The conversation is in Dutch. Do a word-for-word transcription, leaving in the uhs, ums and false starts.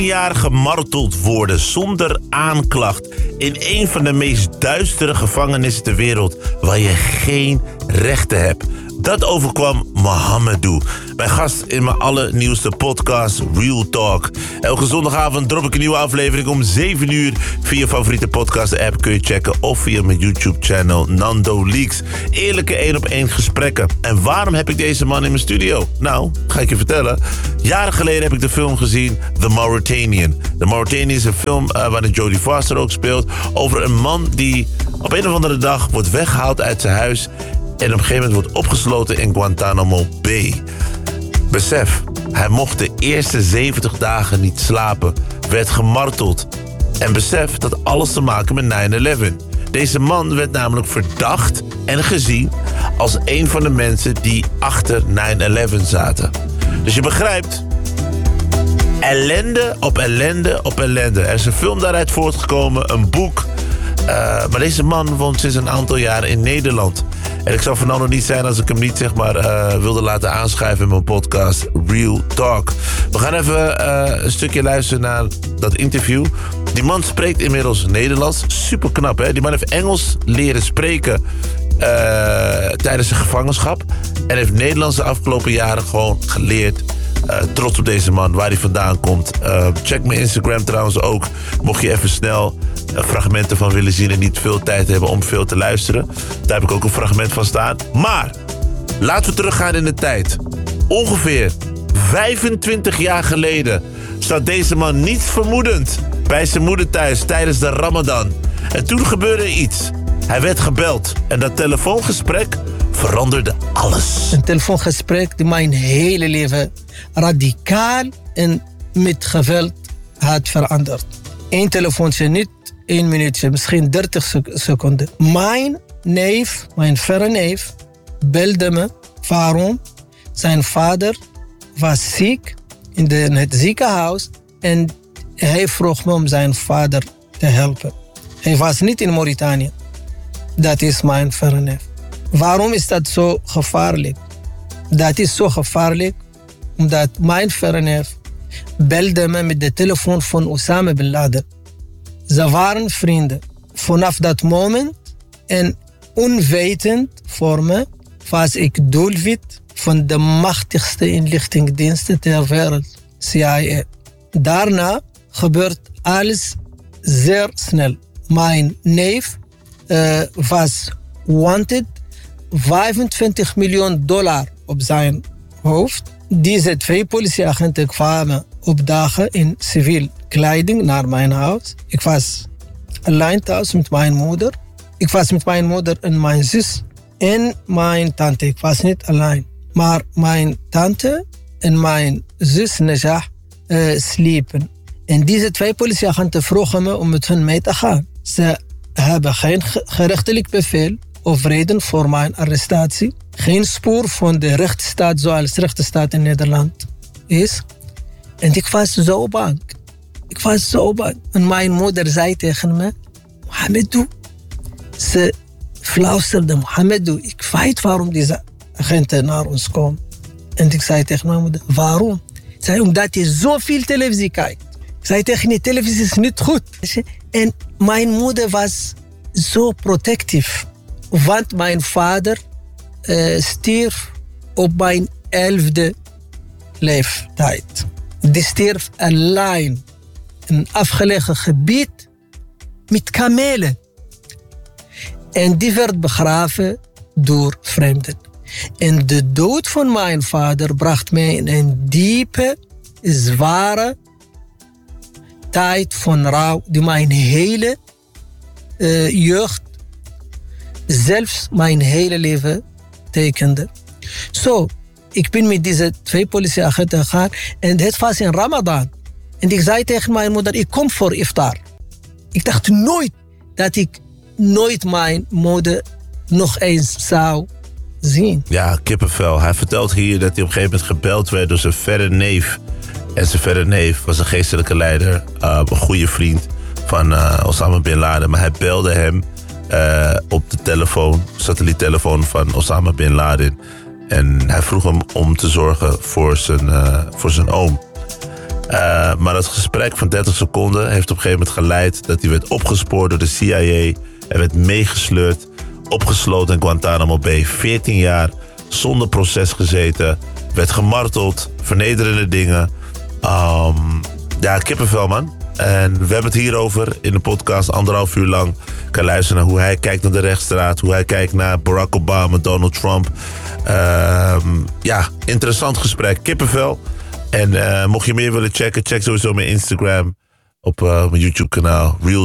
jaar gemarteld worden zonder aanklacht in een van de meest duistere gevangenissen ter wereld, waar je geen rechten hebt. Dat overkwam Mohamedou. Mijn gast in mijn allernieuwste podcast Real Talk. Elke zondagavond drop ik een nieuwe aflevering om zeven uur. Via je favoriete podcast-app kun je checken of via mijn YouTube-channel Nando Leaks. Eerlijke één op één gesprekken. En waarom heb ik deze man in mijn studio? Nou, ga ik je vertellen. Jaren geleden heb ik de film gezien The Mauritanian. The Mauritanian is een film uh, waarin Jodie Foster ook speelt. Over een man die op een of andere dag wordt weggehaald uit zijn huis en op een gegeven moment wordt opgesloten in Guantanamo Bay. Besef, hij mocht de eerste zeventig dagen niet slapen, werd gemarteld. En besef dat alles te maken met nine eleven. Deze man werd namelijk verdacht en gezien als een van de mensen die achter nine eleven zaten. Dus je begrijpt, ellende op ellende op ellende. Er is een film daaruit voortgekomen, een boek. Uh, maar deze man woont sinds een aantal jaren in Nederland. En ik zou van nou nog niet zijn als ik hem niet zeg maar uh, wilde laten aanschuiven in mijn podcast Real Talk. We gaan even uh, een stukje luisteren naar dat interview. Die man spreekt inmiddels Nederlands. Super knap, hè? Die man heeft Engels leren spreken uh, tijdens zijn gevangenschap. En heeft Nederlands de afgelopen jaren gewoon geleerd. Uh, trots op deze man, waar hij vandaan komt. Uh, check mijn Instagram trouwens ook. Mocht je even snel uh, fragmenten van willen zien en niet veel tijd hebben om veel te luisteren. Daar heb ik ook een fragment van staan. Maar laten we teruggaan in de tijd. Ongeveer vijfentwintig jaar geleden zat deze man niets vermoedend bij zijn moeder thuis tijdens de Ramadan. En toen gebeurde iets. Hij werd gebeld en dat telefoongesprek veranderde alles. Een telefoongesprek die mijn hele leven radicaal en met geweld had veranderd. Eén telefoontje, niet één minuutje, misschien dertig seconden. Mijn neef, mijn verre neef, belde me. Waarom? Zijn vader was ziek in, de, in het ziekenhuis en hij vroeg me om zijn vader te helpen. Hij was niet in Mauritanië. Dat is mijn verre neef. Waarom is dat zo gevaarlijk? Dat is zo gevaarlijk omdat mijn verre neef belde me met de telefoon van Osama Bin Laden. Ze waren vrienden. Vanaf dat moment en onwetend voor me was ik doelwit van de machtigste inlichtingendiensten ter wereld, C I A. Daarna gebeurt alles zeer snel. Mijn neef uh, was wanted, vijfentwintig miljoen dollar op zijn hoofd. Deze twee politieagenten kwamen opdagen in civiel kleding naar mijn huis. Ik was alleen thuis met mijn moeder. Ik was met mijn moeder en mijn zus en mijn tante. Ik was niet alleen. Maar mijn tante en mijn zus Najah uh, sliepen. En deze twee politieagenten vroegen me om met hen mee te gaan. Ze hebben geen gerechtelijk bevel of reden voor mijn arrestatie. Geen spoor van de rechtsstaat zoals de rechtsstaat in Nederland is. En ik was zo bang. Ik was zo bang. En mijn moeder zei tegen me, Mohamedou. Ze fluisterde, Mohamedou, ik weet waarom deze agenten naar ons komen. En ik zei tegen mijn moeder, waarom? Ze zei, omdat je zoveel televisie kijkt. Ik zei tegen die televisie is niet goed. En mijn moeder was zo protectief. Want mijn vader uh, stierf op mijn elfde leeftijd. Die stierf alleen in een afgelegen gebied met kamelen. En die werd begraven door vreemden. En de dood van mijn vader bracht mij in een diepe, zware tijd van rouw die mijn hele uh, jeugd, zelfs mijn hele leven tekende. Zo, ik ben met deze twee politieagenten gegaan en het was in Ramadan. En ik zei tegen mijn moeder, ik kom voor iftar. Ik dacht nooit dat ik nooit mijn moeder nog eens zou zien. Ja, kippenvel. Hij vertelt hier dat hij op een gegeven moment gebeld werd door zijn verre neef. En zijn verre neef was een geestelijke leider, uh, een goede vriend van uh, Osama Bin Laden. Maar hij belde hem uh, op de telefoon, satelliettelefoon van Osama Bin Laden. En hij vroeg hem om te zorgen voor zijn, uh, voor zijn oom. Uh, maar dat gesprek van dertig seconden heeft op een gegeven moment geleid dat hij werd opgespoord door de C I A. Hij werd meegesleurd, opgesloten in Guantanamo Bay. veertien jaar, zonder proces gezeten. Werd gemarteld, vernederende dingen. Um, ja, kippenvel, man. En we hebben het hierover in de podcast anderhalf uur lang. Je kan luisteren naar hoe hij kijkt naar de rechtsstraat. Hoe hij kijkt naar Barack Obama, Donald Trump. Um, ja, interessant gesprek. Kippenvel. En uh, mocht je meer willen checken, check sowieso mijn Instagram. Op uh, mijn YouTube kanaal. Real